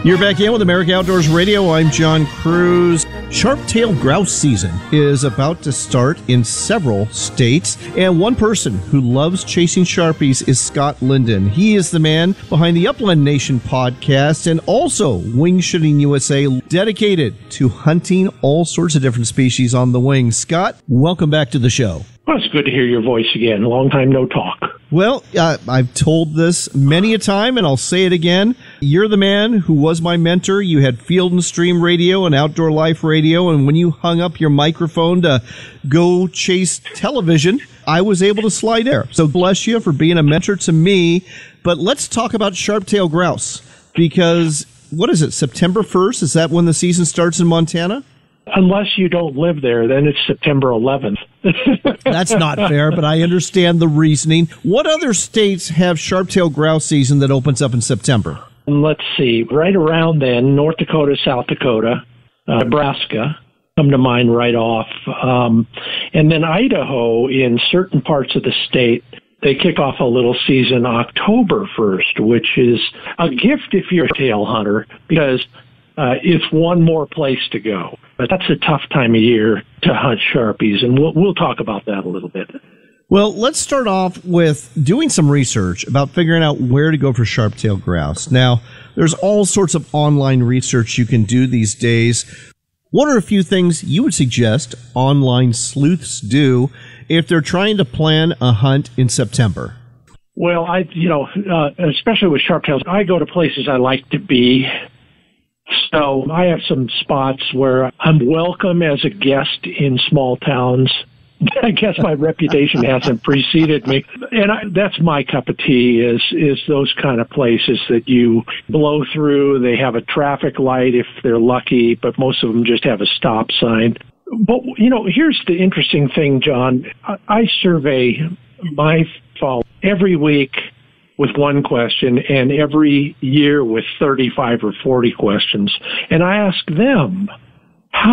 You're back in with America Outdoors Radio. I'm John Cruz. Sharp-tailed grouse season is about to start in several states, and one person who loves chasing Sharpies is Scott Linden. He is the man behind the Upland Nation podcast and also Wing Shooting USA, dedicated to hunting all sorts of different species on the wing. Scott, welcome back to the show. Well, it's good to hear your voice again. Long time no talk. Well, I've told this many a time, and I'll say it again. You're the man who was my mentor. You had Field and Stream Radio and Outdoor Life Radio, and when you hung up your microphone to go chase television, I was able to slide there. So bless you for being a mentor to me. But let's talk about sharp-tailed grouse, because, what is it, September 1st? Is that when the season starts in Montana? Unless you don't live there, then it's September 11th. That's not fair, but I understand the reasoning. What other states have sharp-tailed grouse season that opens up in September? Let's see. Right around then, North Dakota, South Dakota, Nebraska come to mind right off. And then Idaho, in certain parts of the state, they kick off a little season October 1st, which is a gift if you're a tail hunter, because it's one more place to go. But that's a tough time of year to hunt Sharpies, and we'll talk about that a little bit. Well, let's start off with doing some research about figuring out where to go for sharp-tailed grouse. Now, there's all sorts of online research you can do these days. What are a few things you would suggest online sleuths do if they're trying to plan a hunt in September? Well, especially with sharp-tails, I go to places I like to be. So I have some spots where I'm welcome as a guest in small towns. I guess my reputation hasn't preceded me. And that's my cup of tea is those kind of places that you blow through. They have a traffic light if they're lucky, but most of them just have a stop sign. But, here's the interesting thing, John. I survey my followers every week with one question, and every year with 35 or 40 questions. And I ask them,